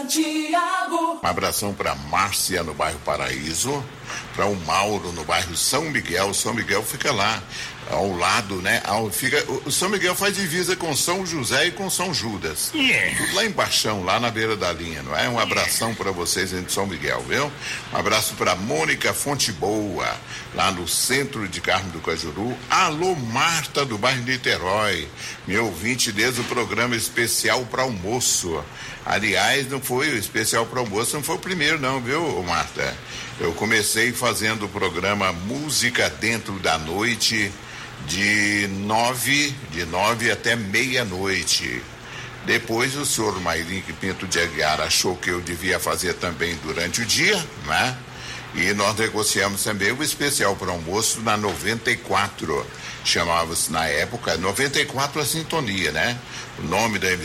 Santiago. Um abração para Márcia no bairro Paraíso, para o Mauro no bairro São Miguel. São Miguel fica lá ao lado, né? O São Miguel faz divisa com São José e com São Judas. Tudo lá embaixo, lá na beira da linha, não é? Um abração para vocês em São Miguel, viu? Um abraço para Mônica Fonte Boa, lá no centro de Carmo do Cajuru. Alô, Marta do bairro Niterói, meu ouvinte desde o programa especial para almoço. Aliás, não foi o especial para almoço, não foi o primeiro não, viu, Marta? Eu comecei fazendo o programa Música Dentro da Noite de 9 até meia-noite. Depois o senhor Mairink Pinto de Aguiar achou que eu devia fazer também durante o dia, né? E nós negociamos também o especial para almoço na 94. Chamava-se na época 94 a Sintonia, né? O nome da emissora